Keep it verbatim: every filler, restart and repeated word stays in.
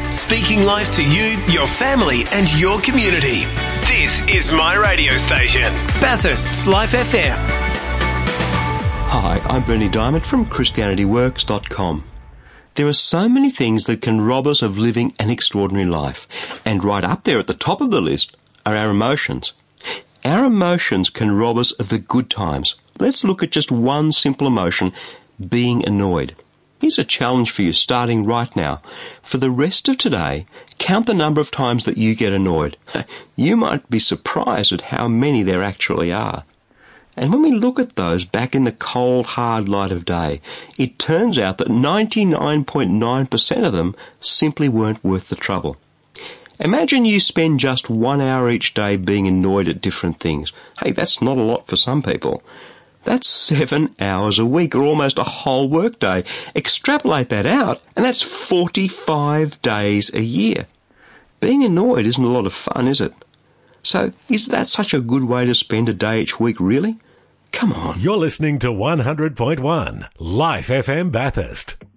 Speaking life to you, your family and your community. This is my radio station, Bathurst's Life F M. Hi, I'm Bernie Diamond from Christianity Works dot com. There are so many things that can rob us of living an extraordinary life, and right up there at the top of the list are our emotions. Our emotions can rob us of the good times. Let's look at just one simple emotion, being annoyed. Here's a challenge for you starting right now. For the rest of today, count the number of times that you get annoyed. You might be surprised at how many there actually are. And when we look at those back in the cold, hard light of day, it turns out that ninety-nine point nine percent of them simply weren't worth the trouble. Imagine you spend just one hour each day being annoyed at different things. Hey, that's not a lot for some people. That's seven hours a week, or almost a whole workday. Extrapolate that out, and that's forty-five days a year. Being annoyed isn't a lot of fun, is it? So, is that such a good way to spend a day each week, really? Come on. You're listening to one hundred point one Life F M Bathurst.